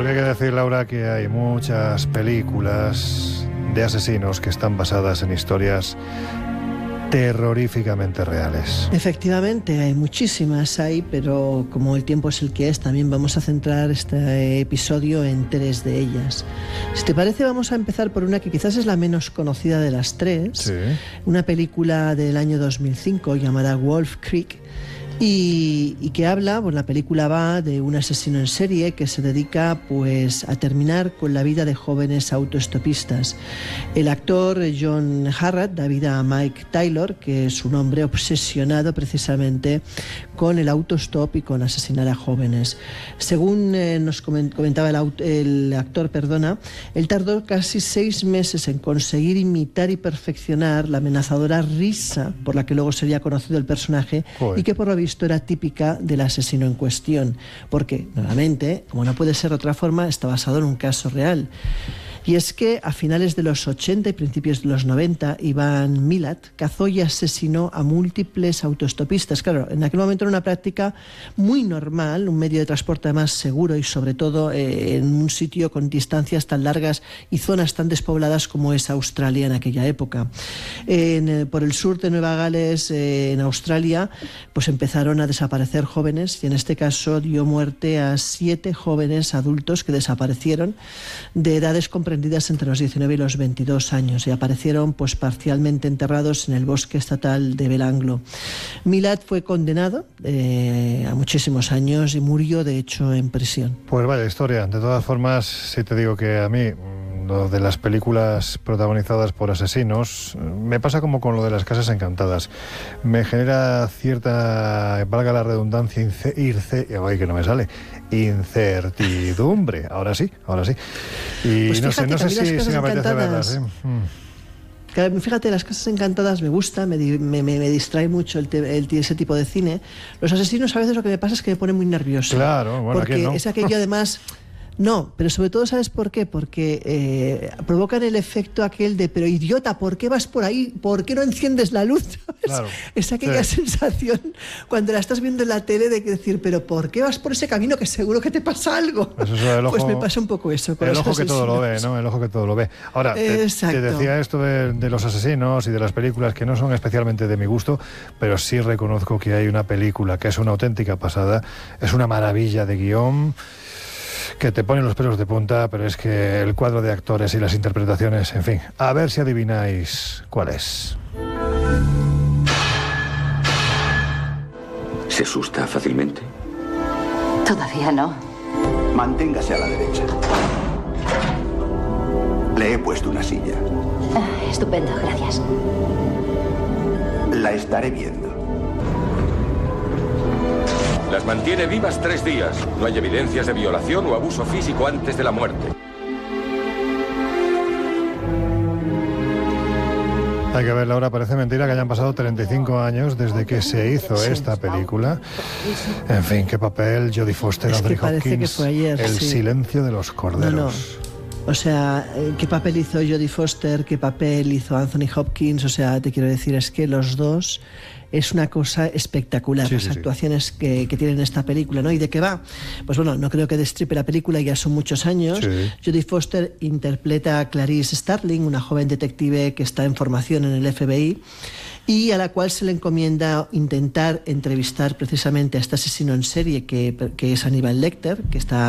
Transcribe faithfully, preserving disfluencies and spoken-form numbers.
Porque hay que decir, Laura, que hay muchas películas de asesinos que están basadas en historias terroríficamente reales. Efectivamente, hay muchísimas ahí, pero como el tiempo es el que es, también vamos a centrar este episodio en tres de ellas. Si te parece, vamos a empezar por una que quizás es la menos conocida de las tres. Sí. Una película del año dos mil cinco llamada Wolf Creek. Y, y que habla, pues la película va de un asesino en serie que se dedica pues a terminar con la vida de jóvenes autoestopistas. El actor John Harrod da vida a Mike Taylor, que es un hombre obsesionado precisamente con el autostop y con asesinar a jóvenes. Según eh, nos comentaba el, el actor, perdona, él tardó casi seis meses en conseguir imitar y perfeccionar la amenazadora risa por la que luego sería conocido el personaje. Joder. Y que por lo visto era típica del asesino en cuestión, porque, nuevamente, como no puede ser de otra forma, está basado en un caso real. Y es que a finales de los ochenta y principios de los noventa, Ivan Milat cazó y asesinó a múltiples autoestopistas. Claro, en aquel momento era una práctica muy normal, un medio de transporte más seguro y sobre todo eh, en un sitio con distancias tan largas y zonas tan despobladas como es Australia en aquella época. En, eh, por el sur de Nueva Gales, eh, en Australia, pues empezaron a desaparecer jóvenes y en este caso dio muerte a siete jóvenes adultos que desaparecieron de edades comprendidas entre los diecinueve y los veintidós años y aparecieron pues parcialmente enterrados en el bosque estatal de Belanglo. Milat fue condenado eh, a muchísimos años y murió de hecho en prisión. Pues vaya historia. De todas formas, si te digo que a mí lo de las películas protagonizadas por asesinos me pasa como con lo de las casas encantadas. Me genera cierta, valga la redundancia, ince, irce, ay, que no me sale, incertidumbre. Ahora sí, ahora sí. Y pues no sé, no sé si, si me apetece verlas, ¿eh? Mm. Fíjate, las casas encantadas me gusta, me, me, me distrae mucho el, te, el, ese tipo de cine. Los asesinos a veces lo que me pasa es que me pone muy nervioso. Claro, bueno, porque no? es aquello además... No, pero sobre todo, ¿sabes por qué? Porque eh, provocan el efecto aquel de, pero idiota, ¿por qué vas por ahí? ¿Por qué no enciendes la luz? Claro, es aquella sí. sensación cuando la estás viendo en la tele de decir, pero ¿por qué vas por ese camino que seguro que te pasa algo? Eso es el ojo, pues me pasa un poco eso. Con el los ojo que todo lo ve, asesinos. ¿no? El ojo que todo lo ve. Ahora, te, te decía esto de, de los asesinos y de las películas que no son especialmente de mi gusto, pero sí reconozco que hay una película que es una auténtica pasada, es una maravilla de guión, que te ponen los pelos de punta, pero es que el cuadro de actores y las interpretaciones, en fin, a ver si adivináis cuál es. ¿Se asusta fácilmente? Todavía no. Manténgase a la derecha. Le he puesto una silla. Ah, estupendo, gracias. La estaré viendo. Las mantiene vivas tres días. No hay evidencias de violación o abuso físico antes de la muerte. Hay que ver, Laura, parece mentira que hayan pasado treinta y cinco años desde que se hizo sí. esta película. En fin, qué papel, Jodie Foster, es Anthony que parece Hopkins, que fue ayer, El sí. silencio de los corderos. No, no. O sea, ¿qué papel hizo Jodie Foster? ¿Qué papel hizo Anthony Hopkins? O sea, te quiero decir, es que los dos... Es una cosa espectacular, sí, las sí, actuaciones sí. que, que tienen esta película, ¿no? ¿Y de qué va? Pues bueno, no creo que destripe la película, ya son muchos años. Sí. Jodie Foster interpreta a Clarice Starling, una joven detective que está en formación en el F B I y a la cual se le encomienda intentar entrevistar precisamente a este asesino en serie que, que es Hannibal Lecter, que está